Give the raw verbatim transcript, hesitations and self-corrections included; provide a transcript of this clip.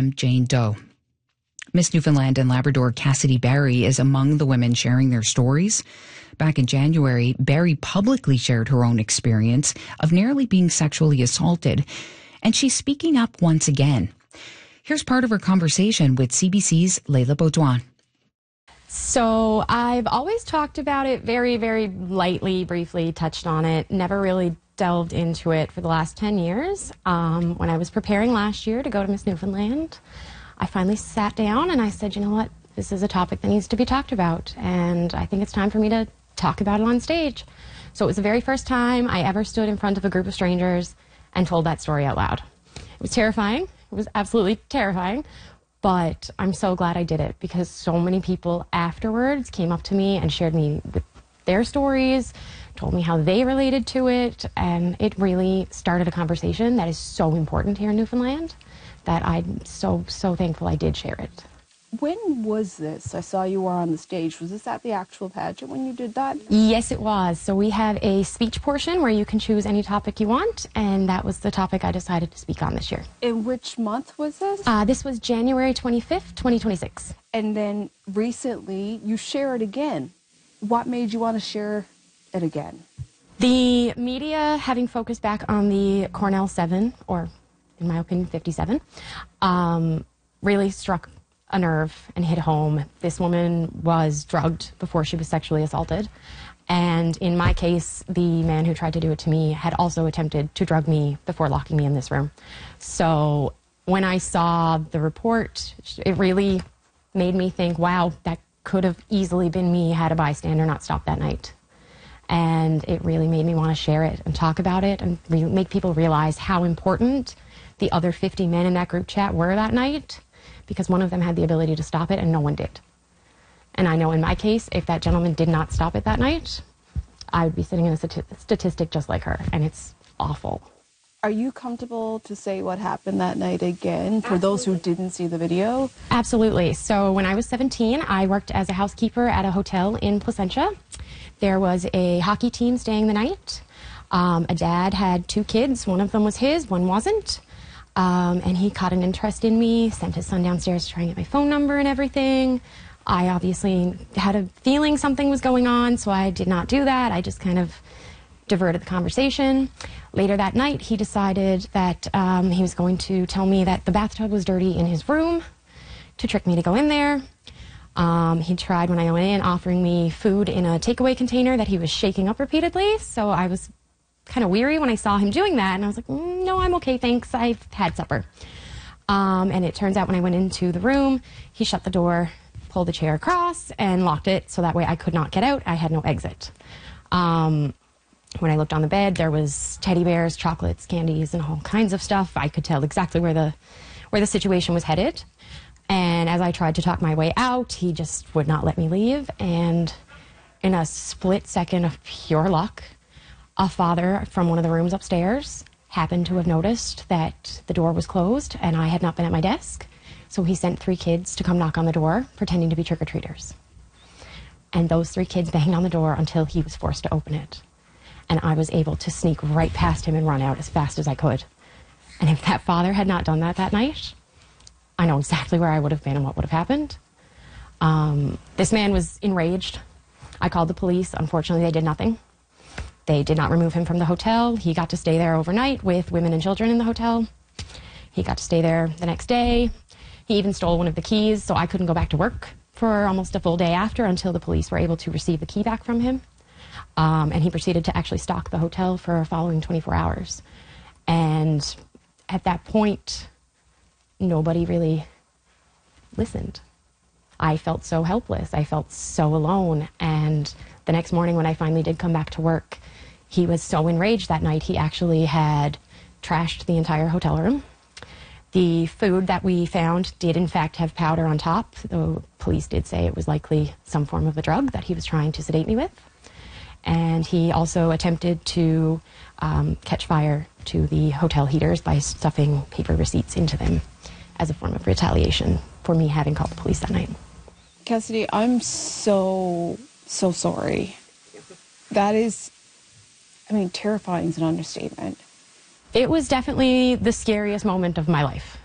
victim, Jane Doe. Miss Newfoundland and Labrador Cassidy Barry is among the women sharing their stories. Back in January, Barry publicly shared her own experience of nearly being sexually assaulted, and she's speaking up once again. Here's part of her conversation with C B C's Layla Baudouin. So I've always talked about it very, very lightly, briefly touched on it, never really delved into it for the last ten years. Um, when I was preparing last year to go to Miss Newfoundland, I finally sat down and I said, you know what, this is a topic that needs to be talked about, and I think it's time for me to talk about it on stage. So it was the very first time I ever stood in front of a group of strangers and told that story out loud. It was terrifying. It was absolutely terrifying, but I'm so glad I did it because so many people afterwards came up to me and shared me with their stories, told me how they related to it, and it really started a conversation that is so important here in Newfoundland that I'm so, so thankful I did share it. When was this? I saw you were on the stage. Was this at the actual pageant when you did that? Yes, it was. So we have a speech portion where you can choose any topic you want, and that was the topic I decided to speak on this year. In which month was this? Uh, this was January twenty-fifth, twenty twenty-six. And then recently you share it again. What made you want to share it again? The media having focused back on the Cornell seven, or in my opinion, fifty-seven, um, really struck a nerve and hit home. This woman was drugged before she was sexually assaulted. And in my case, the man who tried to do it to me had also attempted to drug me before locking me in this room. So when I saw the report, it really made me think, wow, that could have easily been me had a bystander not stopped that night. And it really made me want to share it and talk about it and re- make people realize how important the other fifty men in that group chat were that night, because one of them had the ability to stop it and no one did. And I know in my case, if that gentleman did not stop it that night, I would be sitting in a stati- statistic just like her, and it's awful. Are you comfortable to say what happened that night again for Absolutely. Those who didn't see the video? Absolutely. So when I was seventeen, I worked as a housekeeper at a hotel in Placentia. There was a hockey team staying the night. Um, a dad had two kids. One of them was his, one wasn't. Um, and he caught an interest in me, sent his son downstairs to try and get my phone number and everything. I obviously had a feeling something was going on, so I did not do that. I just kind of diverted the conversation. Later that night, he decided that um, he was going to tell me that the bathtub was dirty in his room to trick me to go in there. Um, he tried, when I went in, offering me food in a takeaway container that he was shaking up repeatedly, so I was kind of weary when I saw him doing that, and I was like, mm, no, I'm okay, thanks, I've had supper. Um, and it turns out when I went into the room, he shut the door, pulled the chair across, and locked it, so that way I could not get out. I had no exit. Um, when I looked on the bed, there was teddy bears, chocolates, candies, and all kinds of stuff. I could tell exactly where the, where the situation was headed. And as I tried to talk my way out, he just would not let me leave, and in a split second of pure luck, a father from one of the rooms upstairs happened to have noticed that the door was closed and I had not been at my desk. So he sent three kids to come knock on the door, pretending to be trick-or-treaters. And those three kids banged on the door until he was forced to open it. And I was able to sneak right past him and run out as fast as I could. And if that father had not done that that night, I know exactly where I would have been and what would have happened. Um, this man was enraged. I called the police. Unfortunately, they did nothing. They did not remove him from the hotel. He got to stay there overnight with women and children in the hotel. He got to stay there the next day. He even stole one of the keys, so I couldn't go back to work for almost a full day after until the police were able to receive the key back from him. Um, and he proceeded to actually stalk the hotel for the following twenty-four hours. And at that point, nobody really listened. I felt so helpless. I felt so alone. And the next morning when I finally did come back to work, he was so enraged that night, he actually had trashed the entire hotel room. The food that we found did in fact have powder on top. The police did say it was likely some form of a drug that he was trying to sedate me with. And he also attempted to um, catch fire to the hotel heaters by stuffing paper receipts into them as a form of retaliation for me having called the police that night. Cassidy, I'm so, so sorry. That is, I mean, terrifying is an understatement. It was definitely the scariest moment of my life.